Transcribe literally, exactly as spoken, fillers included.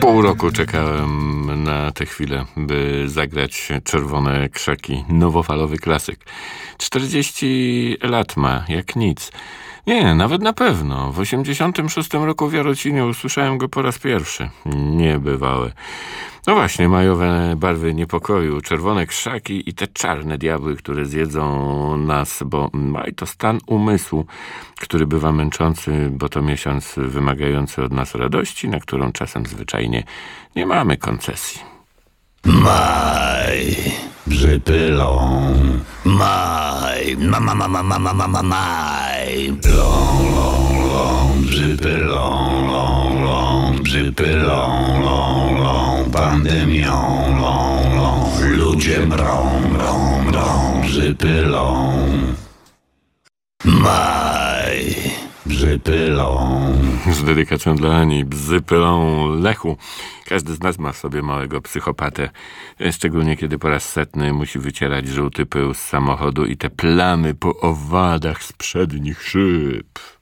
Pół roku czekałem na tę chwilę, by zagrać Czerwone krzaki, nowofalowy klasyk. czterdzieści lat ma, jak nic. Nie, nawet na pewno. W osiemdziesiątym szóstym roku w Jarocinie usłyszałem go po raz pierwszy. Niebywałe. No właśnie, majowe barwy niepokoju, czerwone krzaki i te czarne diabły, które zjedzą nas, bo maj to stan umysłu, który bywa męczący, bo to miesiąc wymagający od nas radości, na którą czasem zwyczajnie nie mamy koncesji. Maj, przypylą, maj, ma ma ma ma ma ma ma ma maj, lą, lą, lą, przypylą, lą, lą, przypylą, lą, lą, pandemią, lą, lą, ludzie mrą, mrą, mrą, przypylą, maj, przypylą. Z dedykacją dla Ani, bzypylą Lechu. Każdy z nas ma w sobie małego psychopatę, szczególnie kiedy po raz setny musi wycierać żółty pył z samochodu i te plamy po owadach z przednich szyb.